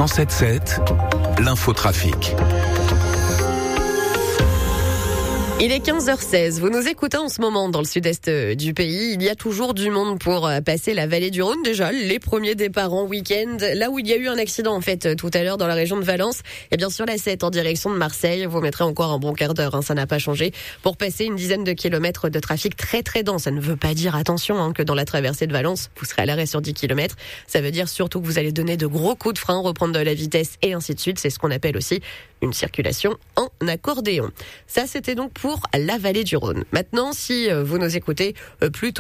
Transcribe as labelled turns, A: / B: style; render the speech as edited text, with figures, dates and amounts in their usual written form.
A: 107.7, l'infotrafic.
B: Il est 15h16, vous nous écoutez en ce moment dans le sud-est du pays. Il y a toujours du monde pour passer la vallée du Rhône. Déjà, les premiers départs en week-end. Là où il y a eu un accident en fait tout à l'heure dans la région de Valence, et bien sur la 7 en direction de Marseille, vous mettrez encore un bon quart d'heure, ça n'a pas changé, pour passer une dizaine de kilomètres de trafic très très dense. Ça ne veut pas dire, attention, que dans la traversée de Valence, vous serez à l'arrêt sur 10 km. Ça veut dire surtout que vous allez donner de gros coups de frein, reprendre de la vitesse et ainsi de suite. C'est ce qu'on appelle aussi une circulation en accordéon. Ça, c'était donc pour la vallée du Rhône. Maintenant, si vous nous écoutez plutôt